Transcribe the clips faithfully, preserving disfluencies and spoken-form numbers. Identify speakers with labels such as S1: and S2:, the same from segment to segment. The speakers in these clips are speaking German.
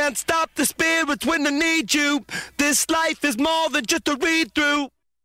S1: Can't stop the spirits when they need you. This life is more than just a read-through.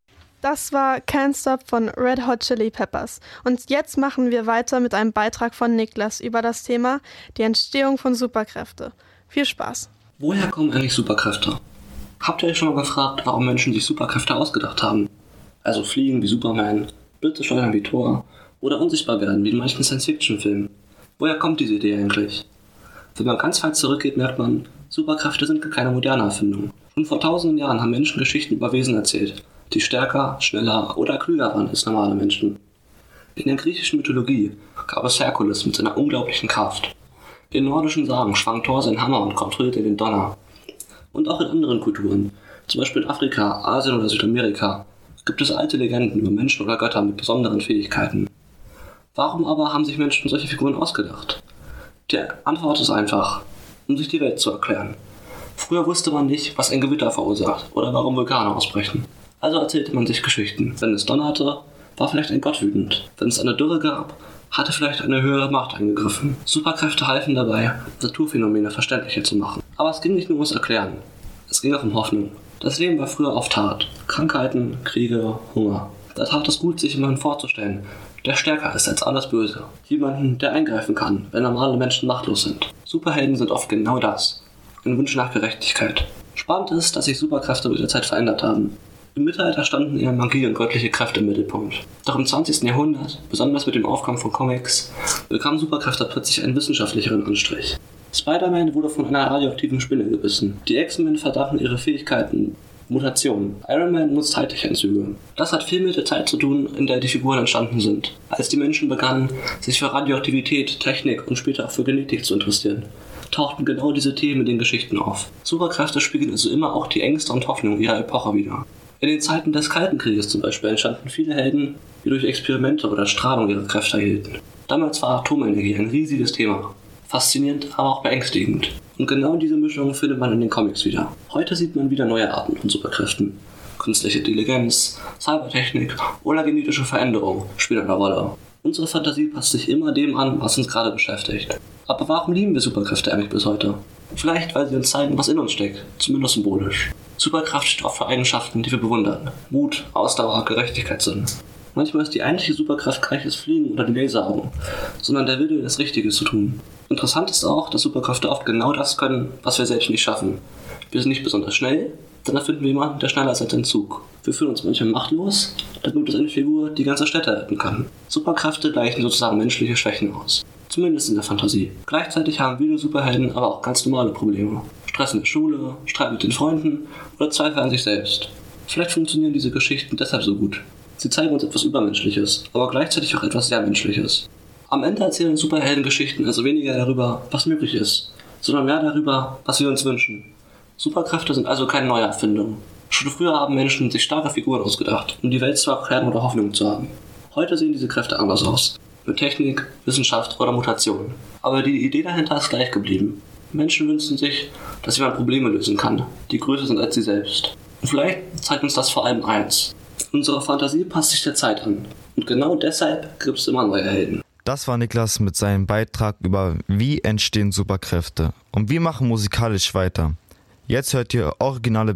S2: Das war Can't Stop von Red Hot Chili Peppers. Und jetzt machen wir weiter mit einem Beitrag von Niklas über das Thema die Entstehung von Superkräfte. Viel Spaß.
S3: Woher kommen eigentlich Superkräfte? Habt ihr euch schon mal gefragt, warum Menschen sich Superkräfte ausgedacht haben? Also fliegen wie Superman, Blitze schleudern wie Thor oder unsichtbar werden wie in manchen Science-Fiction-Filmen. Woher kommt diese Idee eigentlich? Wenn man ganz weit zurückgeht, merkt man, Superkräfte sind keine moderne Erfindung. Schon vor tausenden Jahren haben Menschen Geschichten über Wesen erzählt, die stärker, schneller oder klüger waren als normale Menschen. In der griechischen Mythologie gab es Herkules mit seiner unglaublichen Kraft. In nordischen Sagen schwang Thor seinen Hammer und kontrollierte den Donner. Und auch in anderen Kulturen, zum Beispiel in Afrika, Asien oder Südamerika, gibt es alte Legenden über Menschen oder Götter mit besonderen Fähigkeiten. Warum aber haben sich Menschen solche Figuren ausgedacht? Die Antwort ist einfach, um sich die Welt zu erklären. Früher wusste man nicht, was ein Gewitter verursacht oder warum Vulkane ausbrechen. Also erzählte man sich Geschichten. Wenn es donnerte, war vielleicht ein Gott wütend. Wenn es eine Dürre gab, hatte vielleicht eine höhere Macht eingegriffen. Superkräfte halfen dabei, Naturphänomene verständlicher zu machen. Aber es ging nicht nur ums Erklären. Es ging auch um Hoffnung. Das Leben war früher oft hart. Krankheiten, Kriege, Hunger. Da tat es gut, sich jemanden vorzustellen, der stärker ist als alles Böse. Jemanden, der eingreifen kann, wenn normale Menschen machtlos sind. Superhelden sind oft genau das. Ein Wunsch nach Gerechtigkeit. Spannend ist, dass sich Superkräfte mit der Zeit verändert haben. Im Mittelalter standen eher Magie und göttliche Kräfte im Mittelpunkt. Doch im zwanzigsten Jahrhundert, besonders mit dem Aufkommen von Comics, bekamen Superkräfte plötzlich einen wissenschaftlicheren Anstrich. Spider-Man wurde von einer radioaktiven Spinne gebissen. Die X-Men verdanken ihre Fähigkeiten Mutationen. Iron Man nutzt Hightech-Enzyme. Das hat viel mit der Zeit zu tun, in der die Figuren entstanden sind. Als die Menschen begannen, sich für Radioaktivität, Technik und später auch für Genetik zu interessieren, tauchten genau diese Themen in den Geschichten auf. Superkräfte spiegeln also immer auch die Ängste und Hoffnungen ihrer Epoche wider. In den Zeiten des Kalten Krieges zum Beispiel entstanden viele Helden, die durch Experimente oder Strahlung ihre Kräfte erhielten. Damals war Atomenergie ein riesiges Thema. Faszinierend, aber auch beängstigend. Und genau diese Mischung findet man in den Comics wieder. Heute sieht man wieder neue Arten von Superkräften. Künstliche Intelligenz, Cybertechnik oder genetische Veränderung spielen eine Rolle. Unsere Fantasie passt sich immer dem an, was uns gerade beschäftigt. Aber warum lieben wir Superkräfte eigentlich bis heute? Vielleicht, weil sie uns zeigen, was in uns steckt, zumindest symbolisch. Superkraft steht auch für Eigenschaften, die wir bewundern. Mut, Ausdauer, Gerechtigkeitssinn. Manchmal ist die eigentliche Superkraft gar nicht das Fliegen oder die Laseraugen, sondern der Wille, das Richtige zu tun. Interessant ist auch, dass Superkräfte oft genau das können, was wir selbst nicht schaffen. Wir sind nicht besonders schnell, dann erfinden wir jemanden, der schneller ist als ein Zug. Wir fühlen uns manchmal machtlos, dann gibt es eine Figur, die ganze Städte retten kann. Superkräfte gleichen sozusagen menschliche Schwächen aus. Zumindest in der Fantasie. Gleichzeitig haben viele Superhelden aber auch ganz normale Probleme. Stress in der Schule, Streit mit den Freunden oder Zweifel an sich selbst. Vielleicht funktionieren diese Geschichten deshalb so gut. Sie zeigen uns etwas Übermenschliches, aber gleichzeitig auch etwas sehr Menschliches. Am Ende erzählen Superheldengeschichten also weniger darüber, was möglich ist, sondern mehr darüber, was wir uns wünschen. Superkräfte sind also keine neue Erfindung. Schon früher haben Menschen sich starke Figuren ausgedacht, um die Welt zu erklären oder Hoffnung zu haben. Heute sehen diese Kräfte anders aus. Mit Technik, Wissenschaft oder Mutation. Aber die Idee dahinter ist gleich geblieben. Menschen wünschen sich, dass jemand Probleme lösen kann, die größer sind als sie selbst. Und vielleicht zeigt uns das vor allem eins. Unsere Fantasie passt sich der Zeit an. Und genau deshalb gibt es immer neue Helden.
S4: Das war Niklas mit seinem Beitrag über wie entstehen Superkräfte. Und wir machen musikalisch weiter. Jetzt hört ihr originale